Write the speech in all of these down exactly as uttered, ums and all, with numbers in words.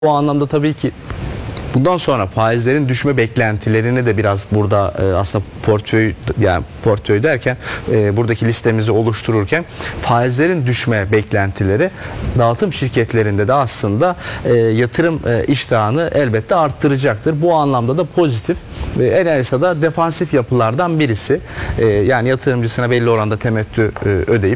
Bu anlamda tabii ki bundan sonra faizlerin düşme beklentilerini de biraz burada e, aslında portföy yani portföy derken e, buradaki listemizi oluştururken faizlerin düşme beklentileri dağıtım şirketlerinde de aslında e, yatırım e, iştahını elbette arttıracaktır. Bu anlamda da pozitif ve Enerjisa da defansif yapılardan birisi. E, yani yatırımcısına belli oranda temettü e, ödeyip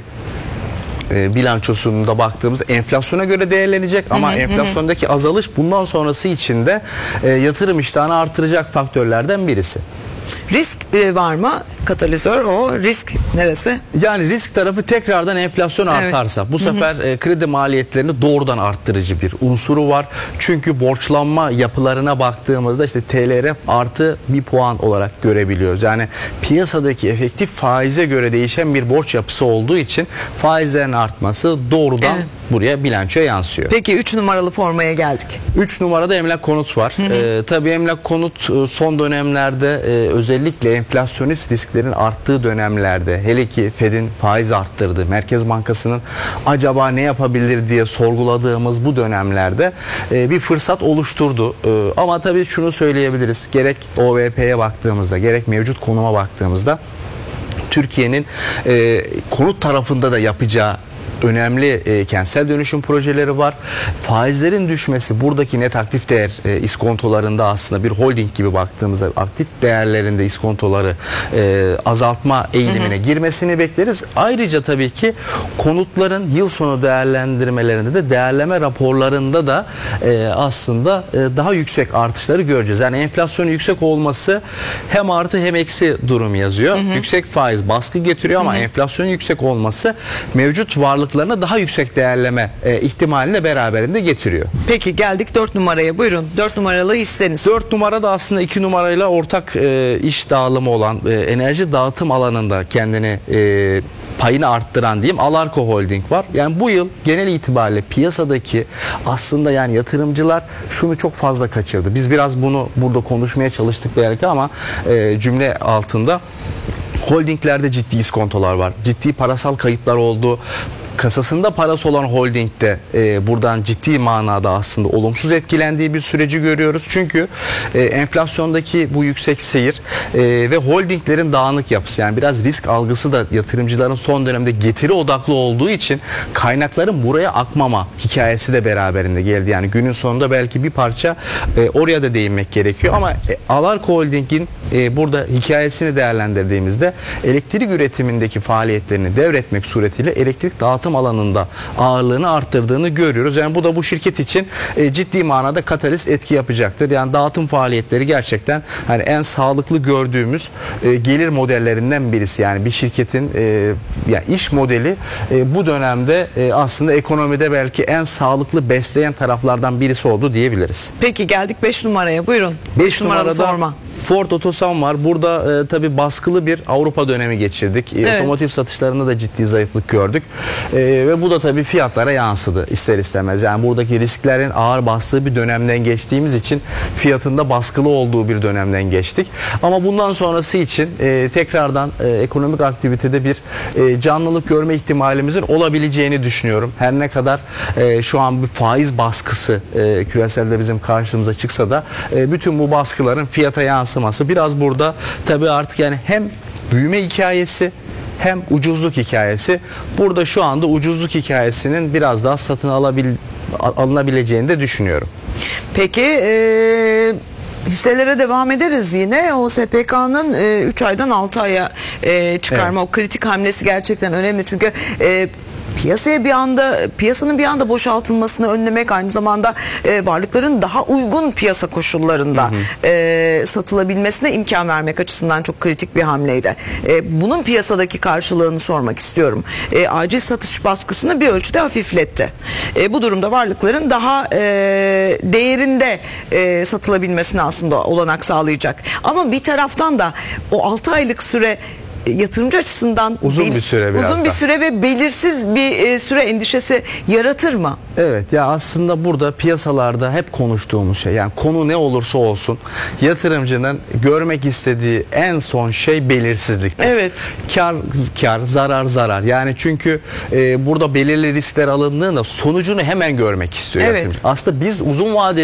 E, bilançosunda baktığımız enflasyona göre değerlenecek ama hı hı, enflasyondaki hı. azalış bundan sonrası için de e, yatırım iştahını artıracak faktörlerden birisi. Risk e, var mı? Katalizör o. Risk neresi? Yani risk tarafı tekrardan enflasyon evet. artarsa bu sefer hı hı. E, kredi maliyetlerini doğrudan arttırıcı bir unsuru var. Çünkü borçlanma yapılarına baktığımızda işte T L R F artı bir puan olarak görebiliyoruz. Yani piyasadaki efektif faize göre değişen bir borç yapısı olduğu için faizlerin artması doğrudan evet. buraya bilançoya yansıyor. Peki üç numaralı formaya geldik. üç numarada emlak konut var. Hı hı. Ee, tabii emlak konut son dönemlerde e, özellikle enflasyonist risklerin arttığı dönemlerde, hele ki Fed'in faiz arttırdığı, Merkez Bankası'nın acaba ne yapabilir diye sorguladığımız bu dönemlerde e, bir fırsat oluşturdu. E, ama tabii şunu söyleyebiliriz. Gerek O V P'ye baktığımızda, gerek mevcut konuma baktığımızda Türkiye'nin e, konut tarafında da yapacağı önemli e, kentsel dönüşüm projeleri var. Faizlerin düşmesi buradaki net aktif değer e, iskontolarında aslında bir holding gibi baktığımızda aktif değerlerinde iskontoları e, azaltma eğilimine hı hı. girmesini bekleriz. Ayrıca tabii ki konutların yıl sonu değerlendirmelerinde de değerleme raporlarında da e, aslında e, daha yüksek artışları göreceğiz. Yani enflasyonun yüksek olması hem artı hem eksi durum yazıyor. Hı hı. Yüksek faiz baskı getiriyor ama hı hı. enflasyonun yüksek olması mevcut varlık daha yüksek değerleme e, ihtimalini beraberinde getiriyor. Peki geldik dört numaraya. Buyurun. dört numaralı hisseniz. dört numara da aslında iki numarayla ortak e, iş dağılımı olan e, enerji dağıtım alanında kendini e, payını arttıran diyeyim Alarko Holding var. Yani bu yıl genel itibariyle piyasadaki aslında yani yatırımcılar şunu çok fazla kaçırdı. Biz biraz bunu burada konuşmaya çalıştık belki ama e, cümle altında holdinglerde ciddi iskontolar var. Ciddi parasal kayıplar oldu. Kasasında parası olan holdingde e, buradan ciddi manada aslında olumsuz etkilendiği bir süreci görüyoruz. Çünkü e, enflasyondaki bu yüksek seyir e, ve holdinglerin dağınık yapısı, yani biraz risk algısı da yatırımcıların son dönemde getiri odaklı olduğu için kaynakların buraya akmama hikayesi de beraberinde geldi. Yani günün sonunda belki bir parça e, oraya da değinmek gerekiyor ama e, Alarko Holding'in e, burada hikayesini değerlendirdiğimizde elektrik üretimindeki faaliyetlerini devretmek suretiyle elektrik dağıtım alanında ağırlığını arttırdığını görüyoruz. Yani bu da bu şirket için e, ciddi manada katalist etki yapacaktır. Yani dağıtım faaliyetleri gerçekten hani en sağlıklı gördüğümüz e, gelir modellerinden birisi. Yani bir şirketin e, yani iş modeli e, bu dönemde e, aslında ekonomide belki en sağlıklı besleyen taraflardan birisi oldu diyebiliriz. Peki geldik beş numaraya. Buyurun. beş numarada forma. Ford Otosan var. Burada e, tabii baskılı bir Avrupa dönemi geçirdik. E, evet. Otomotiv satışlarında da ciddi zayıflık gördük. E, ve bu da tabii fiyatlara yansıdı ister istemez. Yani buradaki risklerin ağır bastığı bir dönemden geçtiğimiz için fiyatında baskılı olduğu bir dönemden geçtik. Ama bundan sonrası için e, tekrardan e, ekonomik aktivitede bir e, canlılık görme ihtimalimizin olabileceğini düşünüyorum. Her ne kadar e, şu an bir faiz baskısı e, küreselde bizim karşımıza çıksa da e, bütün bu baskıların fiyata yansıması biraz burada tabii artık yani hem büyüme hikayesi hem ucuzluk hikayesi. Burada şu anda ucuzluk hikayesinin biraz daha satın alabil, alınabileceğini de düşünüyorum. Peki ee... hisselere devam ederiz yine. O S P K'nın üç aydan altı aya e, çıkarma evet. o kritik hamlesi gerçekten önemli. Çünkü e, piyasaya bir anda piyasanın bir anda boşaltılmasını önlemek, aynı zamanda e, varlıkların daha uygun piyasa koşullarında hı hı. E, satılabilmesine imkan vermek açısından çok kritik bir hamleydi. E, bunun piyasadaki karşılığını sormak istiyorum. E, acil satış baskısını bir ölçüde hafifletti. E, bu durumda varlıkların daha e, değerinde e, satılabilmesine aslında olanak sağlayacak. Ama bir taraftan da o altı aylık süre yatırımcı açısından Uzun bir süre biraz uzun bir da. süre ve belirsiz bir e, süre endişesi yaratır mı? Evet, ya aslında burada piyasalarda hep konuştuğumuz şey, yani konu ne olursa olsun yatırımcının görmek istediği en son şey belirsizliktir. Evet. Kar kar, zarar zarar. Yani çünkü e, burada belirli riskler alındığında sonucunu hemen görmek istiyor Evet. yatırımcı. Aslında biz uzun vadeli